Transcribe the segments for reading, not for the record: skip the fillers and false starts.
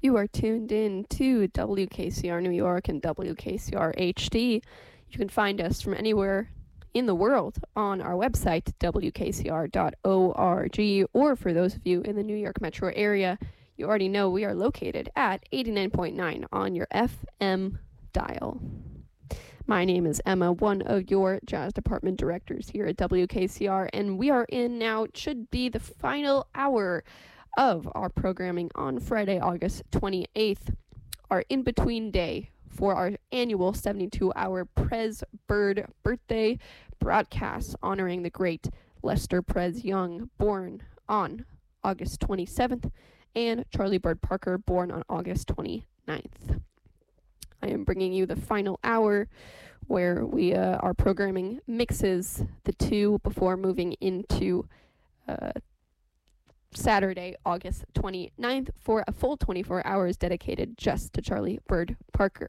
You are tuned in to WKCR New York and WKCR HD. You can find us from anywhere in the world on our website, wkcr.org, or for those of you in the New York metro area, you already know we are located at 89.9 on your FM dial. My name is Emma, one of your jazz department directors here at WKCR, and we are in now, it should be the final hour of our programming on Friday, August 28th, our in-between day for our annual 72-hour Prez Bird birthday broadcast honoring the great Lester Prez Young, born on August 27th, and Charlie Bird Parker, born on August 29th. I am bringing you the final hour where our programming mixes the two before moving into Saturday, August 29th, for a full 24 hours dedicated just to Charlie Bird Parker.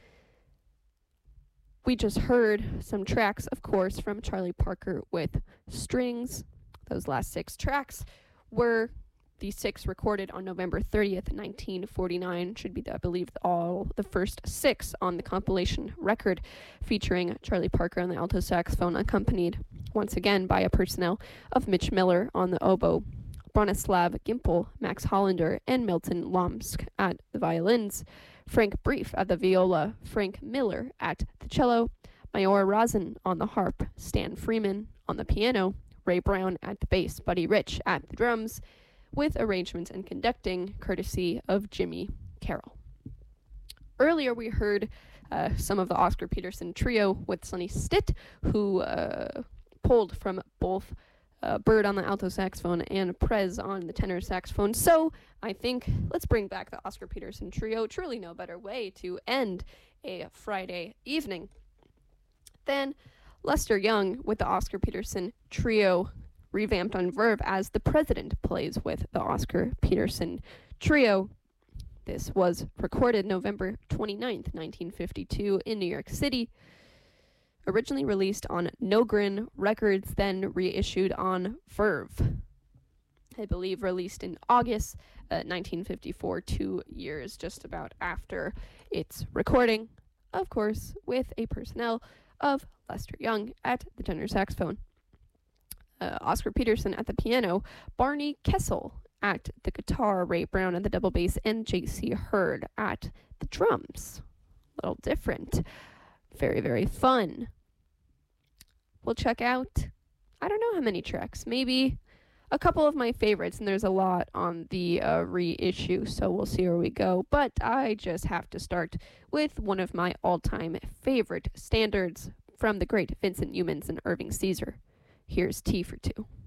We just heard some tracks, of course, from Charlie Parker with strings. Those last 6 tracks were the 6 recorded on November 30th, 1949. Should be, I believe, all the first 6 on the compilation record featuring Charlie Parker on the alto saxophone, accompanied once again by a personnel of Mitch Miller on the oboe, Bronislav Gimpel, Max Hollander, and Milton Lomsk at the violins, Frank Brief at the viola, Frank Miller at the cello, Mayor Rosen on the harp, Stan Freeman on the piano, Ray Brown at the bass, Buddy Rich at the drums, with arrangements and conducting courtesy of Jimmy Carroll. Earlier we heard some of the Oscar Peterson trio with Sonny Stitt, who pulled from both Bird on the alto saxophone and Prez on the tenor saxophone. So I think let's bring back the Oscar Peterson trio. Truly no better way to end a Friday evening than Lester Young with the Oscar Peterson trio, revamped on Verve as the President plays with the Oscar Peterson trio. This was recorded November 29th, 1952 in New York City. Originally released on Nogrin Records, then reissued on Verve. I believe released in August 1954, 2 years just about after its recording, of course, with a personnel of Lester Young at the tenor saxophone, Oscar Peterson at the piano, Barney Kessel at the guitar, Ray Brown at the double bass, and J.C. Hurd at the drums. A little different. Very, very fun. We'll check out, I don't know how many tracks, maybe a couple of my favorites, and there's a lot on the reissue, so we'll see where we go. But I just have to start with one of my all-time favorite standards from the great Vincent Youmans and Irving Caesar. Here's Tea for Two.